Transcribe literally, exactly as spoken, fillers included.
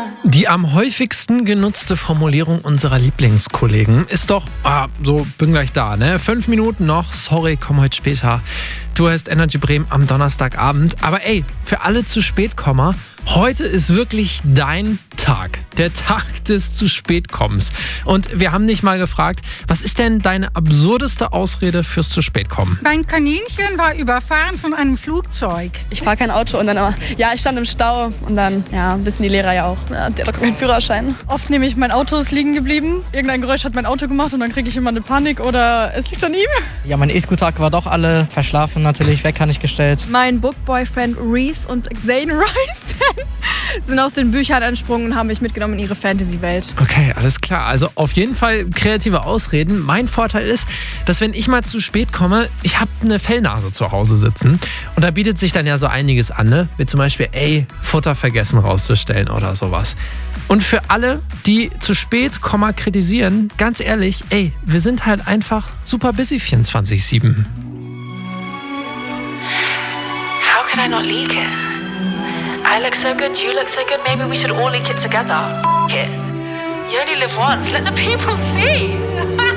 Die am häufigsten genutzte Formulierung unserer Lieblingskollegen ist doch, ah, so, bin gleich da, ne? Fünf Minuten noch, sorry, komm heute später. Du hörst Energy Bremen am Donnerstagabend. Aber ey, für alle zu spät Komma, heute ist wirklich dein Tag. Der Tag des zu spät kommens. Und wir haben dich mal gefragt, was ist denn deine absurdeste Ausrede fürs zu spät kommen? Mein Kaninchen war überfahren von einem Flugzeug. Ich fahre kein Auto und dann aber, ja, ich stand im Stau und dann, ja, wissen die Lehrer ja auch. Ja, der hat doch keinen Führerschein. Oft nehme ich, mein Auto ist liegen geblieben. Irgendein Geräusch hat mein Auto gemacht und dann kriege ich immer eine Panik oder es liegt an ihm. Ja, mein E-Scooter war doch alle verschlafen, natürlich weg, nicht gestellt. Mein Book-Boyfriend Reese und Zane Rice sind aus den Büchern entsprungen und haben mich mitgenommen in ihre Fantasy-Welt. Okay, alles klar. Also auf jeden Fall kreative Ausreden. Mein Vorteil ist, dass wenn ich mal zu spät komme, ich habe eine Fellnase zu Hause sitzen. Und da bietet sich dann ja so einiges an, ne? Wie zum Beispiel, ey, Futter vergessen rauszustellen oder sowas. Und für alle, die zu spät Komma kritisieren, ganz ehrlich, ey, wir sind halt einfach super busy vierundzwanzig sieben. How could I not leak it? I look so good, you look so good, maybe we should all leak it together. F it. You only live once, let the people see.